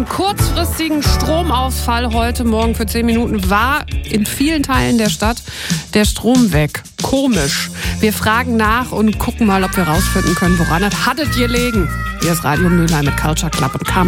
kurzfristigen Stromausfall heute Morgen für 10 Minuten war in vielen Teilen der Stadt der Strom weg. Komisch. Wir fragen nach und gucken mal, ob wir rausfinden können, woran das hattet gelegen. Hier ist Radio Mülheim mit Culture Club und Carmen.